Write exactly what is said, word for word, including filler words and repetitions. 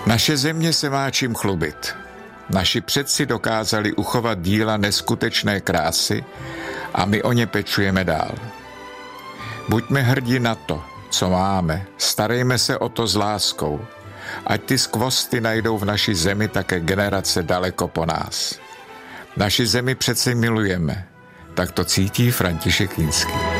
Naše země se má čím chlubit. Naši předci dokázali uchovat díla neskutečné krásy a my o ně pečujeme dál. Buďme hrdí na to, co máme, starejme se o to s láskou, ať ty skvosty najdou v naší zemi také generace daleko po nás. Naši zemi přece milujeme, tak to cítí František Kinský.